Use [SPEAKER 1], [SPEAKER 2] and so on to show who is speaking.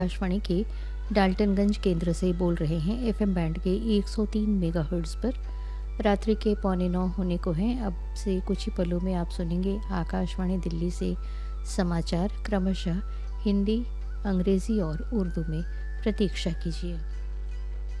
[SPEAKER 1] आकाशवाणी के डाल्टनगंज केंद्र से बोल रहे हैं एफएम बैंड के 103 मेगाहर्ट्ज़ पर। रात्रि के 8:45 होने को हैं। अब से कुछ ही पलों में आप सुनेंगे आकाशवाणी दिल्ली से समाचार, क्रमशः हिंदी, अंग्रेज़ी और उर्दू में। प्रतीक्षा कीजिए।